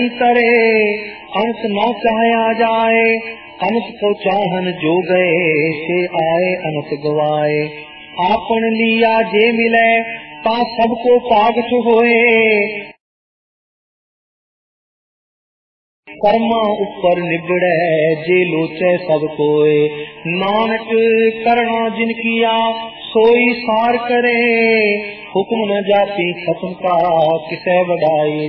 करे अंत न चाहया जाए, अनंत को चाहन जो गए से आए अनंत गवाए। आपन लिया जे मिले ता सबको पागत होए, कर्मा ऊपर निबड़े जे लोचे सब कोय। नानक करना जिन किया सोई सार करे, हुक्म न जाती खत्म का किसे वडाई।